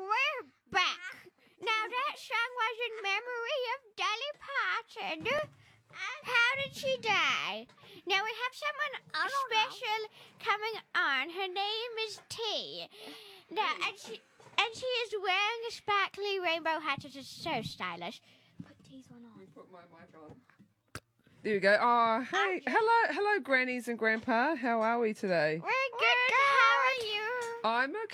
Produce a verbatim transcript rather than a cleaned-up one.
we're back. Now that song was in memory of Dolly Parton. How did she die? Now we have someone special know. coming on. Her name is T. Now, and she and she is wearing a sparkly rainbow hat. It is so stylish. Put T's one on. Put my mic on. There we go. Oh, hey, hello, hello, grannies and grandpa. How are we today? We're good. We're good. How are you? I'm okay.